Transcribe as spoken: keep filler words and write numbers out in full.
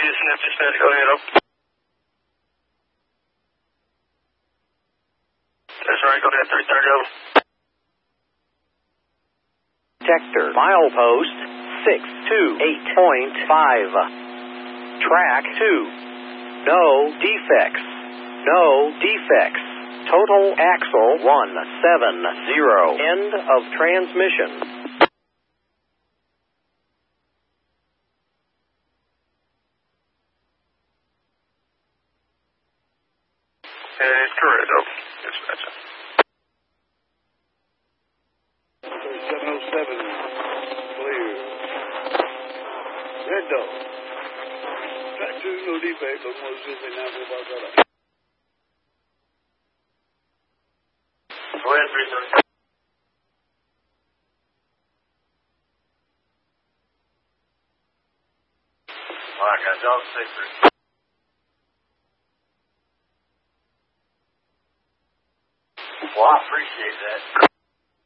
sniff, sniff, go ahead up. That's right, go ahead, three thirty over. Detector, milepost six two eight point five. Track two. No defects. No defects. Total axle one seven zero. End of transmission. Uh, it's correct, over. Dispatcher. seven oh seven, clear. Red Dog. Track two, no defect, but one six eight nine four five seven. Go ahead, three thirty. All right, guys, y'all stay free. Well, I appreciate that.